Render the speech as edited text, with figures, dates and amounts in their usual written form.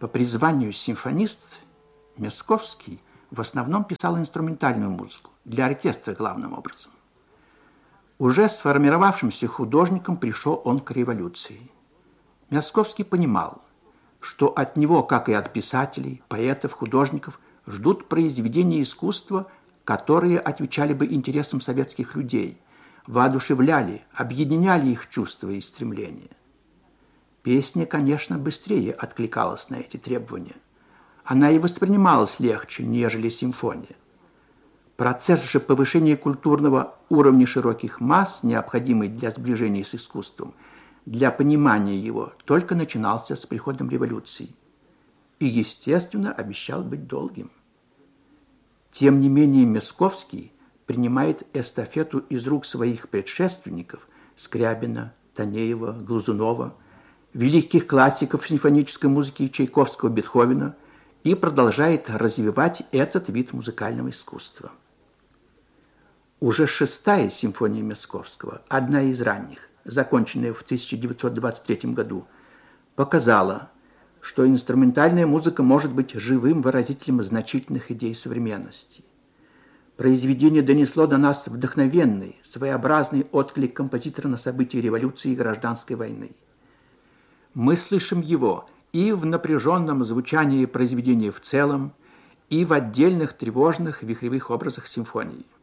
По призванию симфонист, Мясковский в основном писал инструментальную музыку, для оркестра главным образом. Уже сформировавшимся художником пришел он к революции. Мясковский понимал, что от него, как и от писателей, поэтов, художников, ждут произведения искусства, которые отвечали бы интересам советских людей, воодушевляли, объединяли их чувства и стремления. Песня, конечно, быстрее откликалась на эти требования. Она и воспринималась легче, нежели симфония. Процесс же повышения культурного уровня широких масс, необходимый для сближения с искусством, для понимания его, только начинался с приходом революции и, естественно, обещал быть долгим. Тем не менее, Мясковский принимает эстафету из рук своих предшественников Скрябина, Танеева, Глазунова, великих классиков симфонической музыки Чайковского, Бетховена и продолжает развивать этот вид музыкального искусства. Уже шестая симфония Мясковского, одна из ранних, законченная в 1923 году, показала, что инструментальная музыка может быть живым выразителем значительных идей современности. Произведение донесло до нас вдохновенный, своеобразный отклик композитора на события революции и гражданской войны. Мы слышим его и в напряженном звучании произведения в целом, и в отдельных тревожных вихревых образах симфонии.